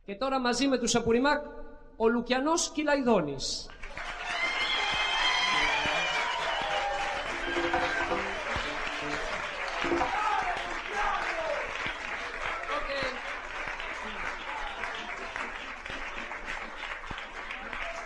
Και τώρα μαζί με τους Απουριμάκ, ο Λουκιανός Κυλαϊδόνης.